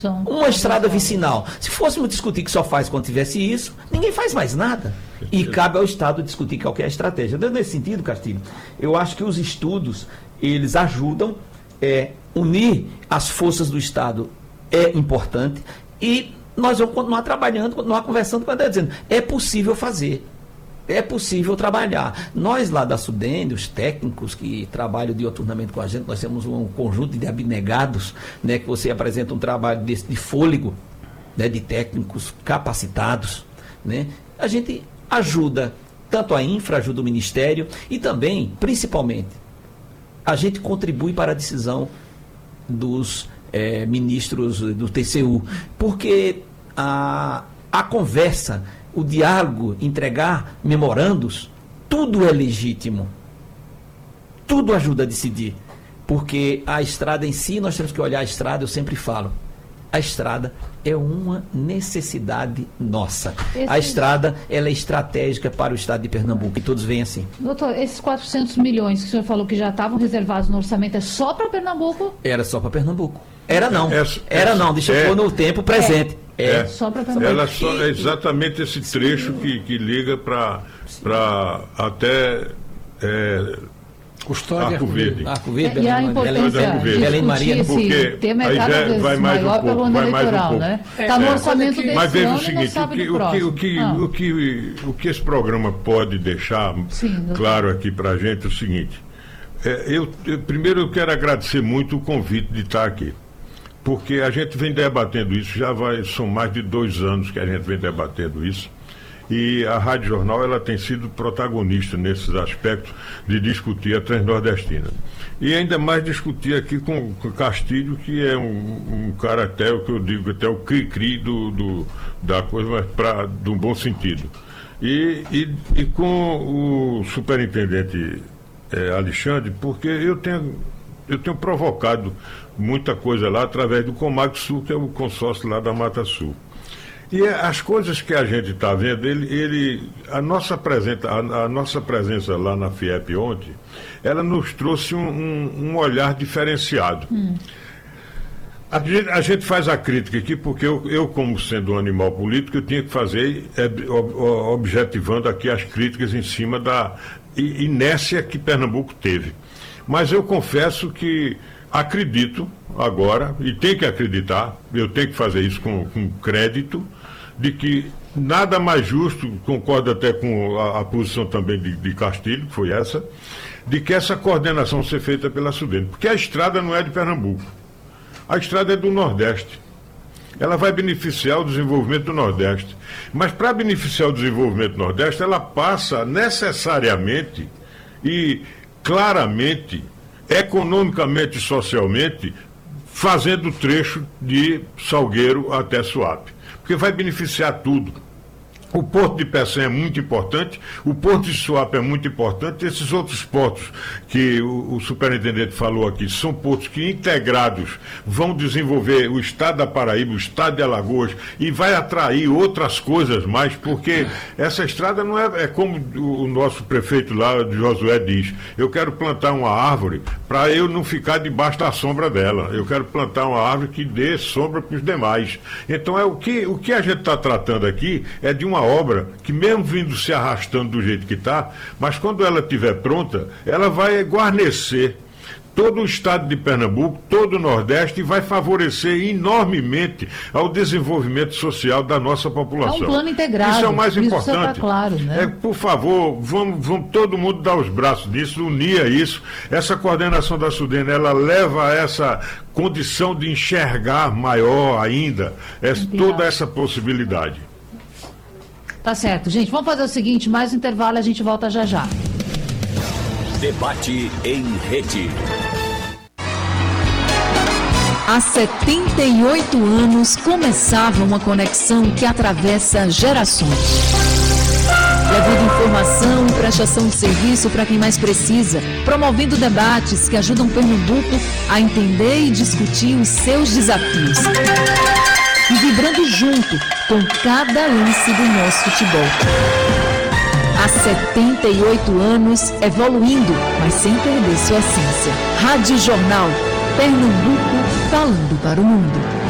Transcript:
Uma estrada vicinal. Se fôssemos discutir que só faz quando tivesse isso, ninguém faz mais nada. E cabe ao Estado discutir qual que é a estratégia. Nesse sentido, Castilho, eu acho que os estudos, eles ajudam unir as forças do Estado é importante e nós vamos continuar trabalhando, continuar conversando, dizendo, é possível fazer. É possível trabalhar. Nós lá da SUDENE, os técnicos que trabalham dioturnamente com a gente, nós temos um conjunto de abnegados, né, que você apresenta um trabalho de fôlego, né, de técnicos capacitados. Né? A gente ajuda, tanto a infra, ajuda o Ministério e também, principalmente, a gente contribui para a decisão dos ministros do TCU, porque a conversa, o diálogo, entregar memorandos, tudo é legítimo. Tudo ajuda a decidir. Porque a estrada em si, nós temos que olhar a estrada, eu sempre falo, a estrada é uma necessidade nossa. A estrada, ela é estratégica para o estado de Pernambuco, e todos veem assim. Doutor, esses 400 milhões que o senhor falou que já estavam reservados no orçamento, é só para Pernambuco? Era só para Pernambuco. Era não. Deixa eu pôr no tempo presente. Só para Pernambuco. Ela só é exatamente esse trecho que liga para até Custódia Arco Verde. Arco Verde, E a importância de Belém Maria, esse tema é cada vez maior pelo ano eleitoral, né? Está no orçamento desse ano. Mas veja o e não seguinte, sabe do próximo. o que esse programa pode deixar claro aqui para a gente é o seguinte. Primeiro eu quero agradecer muito o convite de estar aqui, porque a gente vem debatendo isso, são mais de 2 anos que a gente vem debatendo isso, e a Rádio Jornal ela tem sido protagonista nesses aspectos de discutir a Transnordestina. E ainda mais discutir aqui com o Castilho, que é um cara até, o que eu digo, até o cri-cri da coisa, mas de um bom sentido. E com o superintendente Alexandre, porque eu tenho provocado muita coisa lá através do Comag Sul, que é o consórcio lá da Mata Sul. E as coisas que a gente está vendo, a nossa presença lá na FIEP ontem, ela nos trouxe um olhar diferenciado. A gente faz a crítica aqui porque eu, como sendo um animal político, eu tinha que fazer, objetivando aqui as críticas em cima da inércia que Pernambuco teve. Mas eu confesso que acredito agora, e tenho que acreditar, eu tenho que fazer isso com crédito, de que nada mais justo, concordo até com a posição também de Castilho, que foi essa, de que essa coordenação seja feita pela SUDENE, porque a estrada não é de Pernambuco, a estrada é do Nordeste. Ela vai beneficiar o desenvolvimento do Nordeste. Mas para beneficiar o desenvolvimento do Nordeste, ela passa necessariamente e claramente, economicamente e socialmente, fazendo o trecho de Salgueiro até Suape. Porque vai beneficiar tudo. O Porto de Peçanha é muito importante, o Porto de Suape é muito importante, esses outros portos que o superintendente falou aqui, são portos que integrados vão desenvolver o estado da Paraíba, o estado de Alagoas, e vai atrair outras coisas mais, porque essa estrada não é como o nosso prefeito lá, Josué, diz, eu quero plantar uma árvore para eu não ficar debaixo da sombra dela, eu quero plantar uma árvore que dê sombra para os demais. Então o que a gente está tratando aqui é de uma obra que, mesmo vindo se arrastando do jeito que está, mas quando ela estiver pronta, ela vai guarnecer todo o estado de Pernambuco, todo o Nordeste, e vai favorecer enormemente ao desenvolvimento social da nossa população. É um plano integrado. Isso é o mais importante. Isso está claro, né? Por favor, vamos todo mundo dar os braços nisso, unir a isso. Essa coordenação da SUDENE, ela leva a essa condição de enxergar maior ainda toda essa possibilidade. Tá certo, gente. Vamos fazer o seguinte, mais um intervalo e a gente volta já já. Debate em rede. Há 78 anos começava uma conexão que atravessa gerações. Levando informação e prestação de serviço para quem mais precisa, promovendo debates que ajudam Pernambuco a entender e discutir os seus desafios. E vibrando junto com cada lance do nosso futebol. Há 78 anos, evoluindo, mas sem perder sua essência. Rádio Jornal, Pernambuco, falando para o mundo.